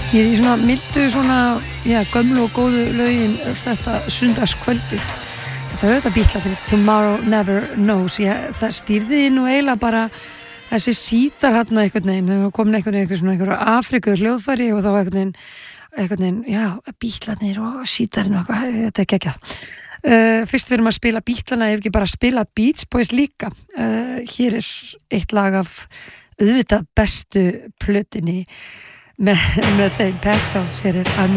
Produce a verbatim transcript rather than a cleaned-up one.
Ég er í svona mildu svona, já, gömlu og góðu lögin þetta sundagskvöldið. Þetta er þetta Bítlarnir, Tomorrow Never Knows. Ég, það stýrði nú eiginlega bara þessi sítar hérna einhvern veginn. Það komin einhvern veginn eitthvað svona einhverju Afriku hljóðfæri og þá einhvern veginn, einhvern veginn, já, Bítlarnir og sítarinn og eitthvað, þetta er geggjað. Uh, fyrst við erum að spila Bítlana, ef ekki bara að spila Beach Boys líka. Uh, hér er eitt lag af auðvitað bestu plötinni með, með þeim Pet Sounds. Hér er I'm